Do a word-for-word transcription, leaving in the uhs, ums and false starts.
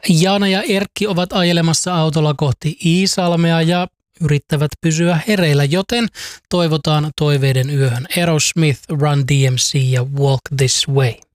Jaana ja Erkki ovat ajelemassa autolla kohti Iisalmea ja yrittävät pysyä hereillä, joten toivotaan toiveiden yöhön Aerosmith, Run D M C ja Walk This Way.